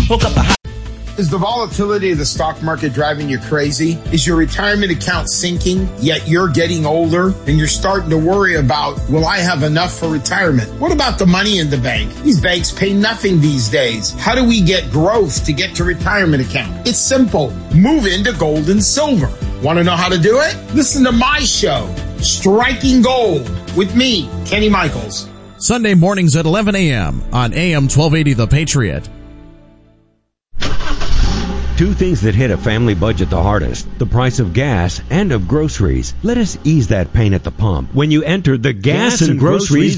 Hook up the Is the volatility of the stock market driving you crazy? Is your retirement account sinking, yet you're getting older and you're starting to worry about, will I have enough for retirement? What about the money in the bank? These banks pay nothing these days. How do we get growth to get to retirement account? It's simple. Move into gold and silver. Want to know how to do it? Listen to my show, Striking Gold, with me, Kenny Michaels. Sunday mornings at 11 a.m. on AM 1280 The Patriot. Two things that hit a family budget the hardest: the price of gas and of groceries. Let us ease that pain at the pump when you enter the gas and groceries